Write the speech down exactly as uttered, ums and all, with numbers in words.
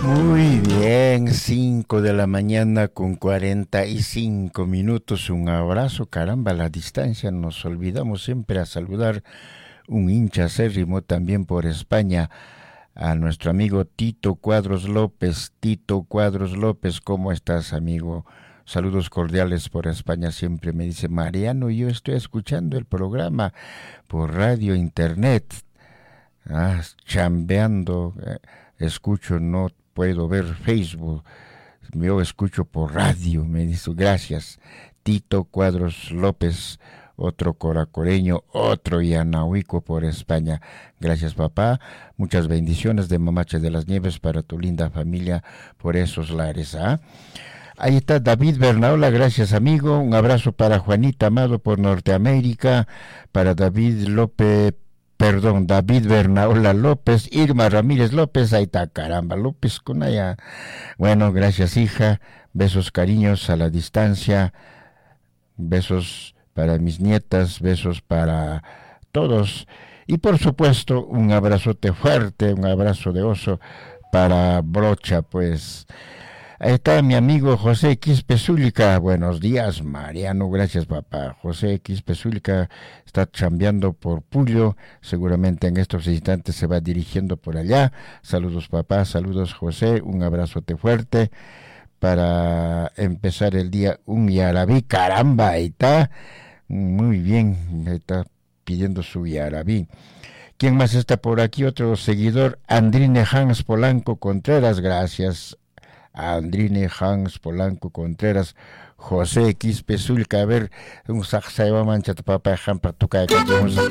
Muy bien, cinco de la mañana con cuarenta y cinco minutos. Un abrazo, caramba, a la distancia. Nos olvidamos siempre a saludar un hincha acérrimo también por España, a nuestro amigo Tito Cuadros López. Tito Cuadros López, ¿cómo estás, amigo? Saludos cordiales por España. Siempre me dice Mariano, yo estoy escuchando el programa por radio, internet. Ah, chambeando, eh, escucho, no puedo ver Facebook, yo escucho por radio, me dice, gracias. Tito Cuadros López, otro coracoreño, otro yanahuico por España. Gracias, papá. Muchas bendiciones de Mamache de las Nieves para tu linda familia por esos lares, ¿ah? Ahí está David Bernaola, gracias, amigo. Un abrazo para Juanita Amado por Norteamérica, para David López, perdón, David Bernaola López, Irma Ramírez López, ahí está, caramba, López con allá. Bueno, gracias, hija. Besos, cariños a la distancia. Besos para mis nietas, besos para todos. Y por supuesto, un abrazote fuerte, un abrazo de oso para Brocha, pues. Ahí está mi amigo José Quispe Zúlica. Buenos días, Mariano. Gracias, papá. José Quispe Zúlica está chambeando por Puyo. Seguramente en estos instantes se va dirigiendo por allá. Saludos, papá. Saludos, José. Un abrazote fuerte para empezar el día. Un yarabí. Caramba, ahí está. Muy bien. Ahí está pidiendo su yarabí. ¿Quién más está por aquí? Otro seguidor. Andrine Hans Polanco Contreras. Gracias, Andrine Hans Polanco Contreras. José Quispe Zulca, a ver, un saxaiba mancha tu papá, ejemplo, tu cae con